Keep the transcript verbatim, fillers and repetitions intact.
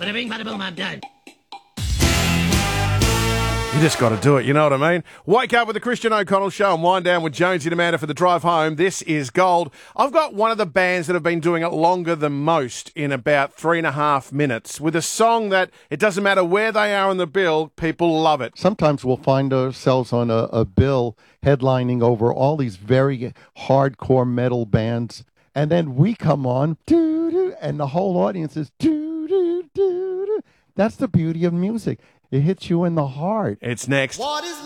Bada bing, bada boom, I'm done. You just got to do it, you know what I mean? Wake up with the Christian O'Connell Show and wind down with Jonesy and Amanda for the drive home. This is gold. I've got one of the bands that have been doing it longer than most in about three and a half minutes with a song that it doesn't matter where they are on the bill, people love it. Sometimes we'll find ourselves on a, a bill headlining over all these very hardcore metal bands, and then we come on, doo-doo, and the whole audience is doo-doo, doo-doo. That's the beauty of music. It hits you in the heart. It's next. What is